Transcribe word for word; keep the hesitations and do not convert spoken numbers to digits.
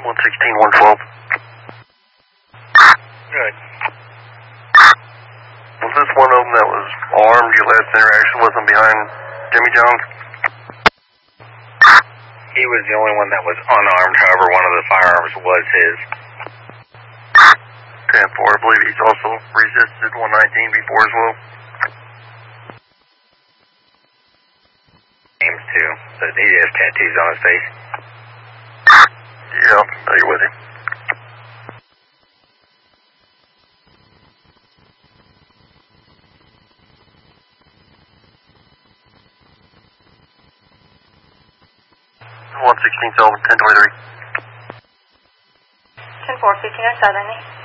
one sixteen, one twelve. Good. Was this one of them that was armed? Your last interaction with him behind Jimmy John's? He was the only one that was unarmed, however, one of the firearms was his. ten four, I believe he's also resisted one nineteen before as well. Names too, but he has tattoos on his face. Yeah, I'm familiar with him. one sixteen, Sullivan, ten twenty-three. ten four, fifteen oh Southerly.